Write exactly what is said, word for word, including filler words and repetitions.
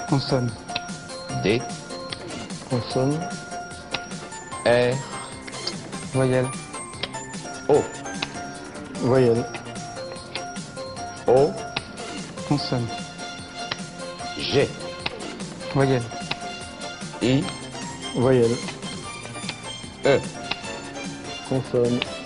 Consonne. D. Consonne. R. Voyelle. O. Voyelle. O. Consonne. G. Voyelle. I. Voyelle. E. Consonne.